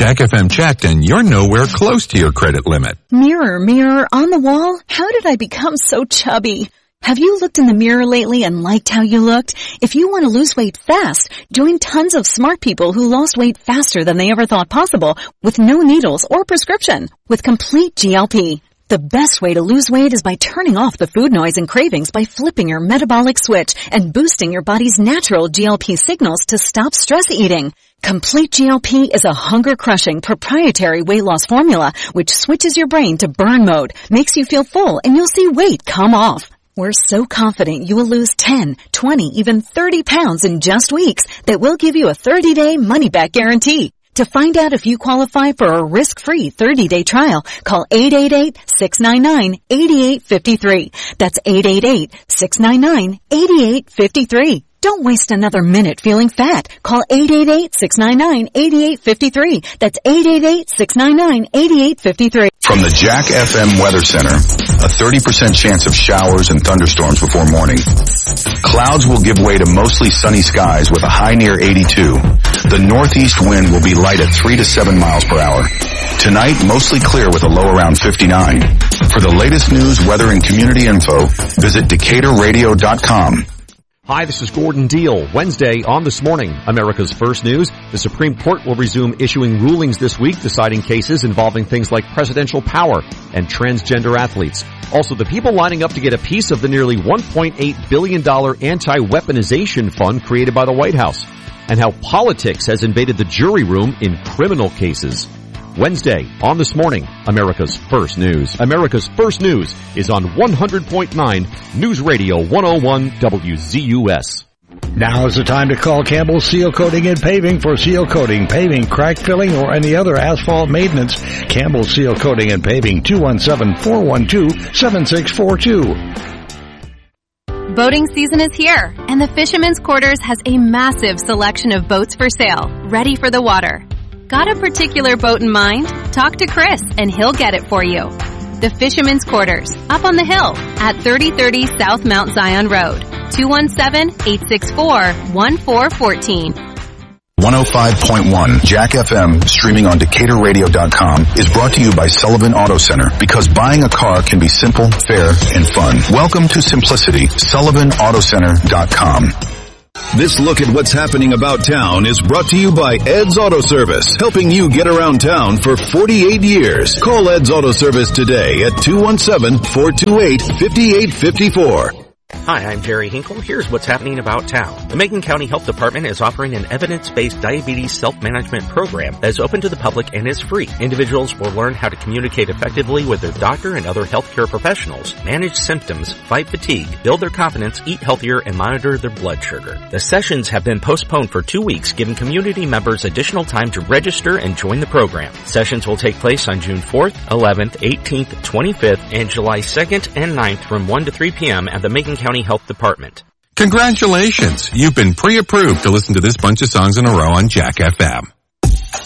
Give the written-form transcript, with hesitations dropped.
Jack FM checked and you're nowhere close to your credit limit. Mirror, mirror on the wall, how did I become so chubby? Have you looked in the mirror lately and liked how you looked? If you want to lose weight fast, join tons of smart people who lost weight faster than they ever thought possible with no needles or prescription with Complete GLP. The best way to lose weight is by turning off the food noise and cravings by flipping your metabolic switch and boosting your body's natural GLP signals to stop stress eating. Complete GLP is a hunger-crushing proprietary weight loss formula which switches your brain to burn mode, makes you feel full, and you'll see weight come off. We're so confident you will lose 10, 20, even 30 pounds in just weeks that we'll give you a 30-day money-back guarantee. To find out if you qualify for a risk-free 30-day trial, call 888-699-8853. That's 888-699-8853. Don't waste another minute feeling fat. Call 888-699-8853. That's 888-699-8853. From the Jack FM Weather Center, a 30% chance of showers and thunderstorms before morning. Clouds will give way to mostly sunny skies with a high near 82. The northeast wind will be light at 3 to 7 miles per hour. Tonight, mostly clear with a low around 59. For the latest news, weather, and community info, visit DecaturRadio.com. Hi, this is Gordon Deal. Wednesday on This Morning, America's First News. The Supreme Court will resume issuing rulings this week, deciding cases involving things like presidential power and transgender athletes. Also, the people lining up to get a piece of the nearly $1.8 billion anti-weaponization fund created by the White House, and how politics has invaded the jury room in criminal cases. Wednesday on This Morning, America's First News. America's First News is on 100.9 News Radio 101 WZUS. Now is the time to call Campbell Seal Coating and Paving for seal coating, paving, crack filling, or any other asphalt maintenance. Campbell Seal Coating and Paving, 217-412-7642. Boating season is here, and the Fisherman's Quarters has a massive selection of boats for sale, ready for the water. Got a particular boat in mind? Talk to Chris and he'll get it for you. The Fisherman's Quarters, up on the hill at 3030 South Mount Zion Road, 217-864-1414. 105.1 Jack FM, streaming on DecaturRadio.com, is brought to you by Sullivan Auto Center, because buying a car can be simple, fair, and fun. Welcome to simplicity. SullivanAutoCenter.com. This look at what's happening about town is brought to you by Ed's Auto Service, helping you get around town for 48 years. Call Ed's Auto Service today at 217-428-5854. Hi, I'm Jerry Hinkle. Here's what's happening about town. The Macon County Health Department is offering an evidence-based diabetes self-management program that is open to the public and is free. Individuals will learn how to communicate effectively with their doctor and other healthcare professionals, manage symptoms, fight fatigue, build their confidence, eat healthier, and monitor their blood sugar. The sessions have been postponed for 2 weeks, giving community members additional time to register and join the program. Sessions will take place on June 4th, 11th, 18th, 25th, and July 2nd and 9th from 1 to 3 p.m. at the Macon County Health Department. Congratulations! You've been pre-approved to listen to this bunch of songs in a row on Jack FM.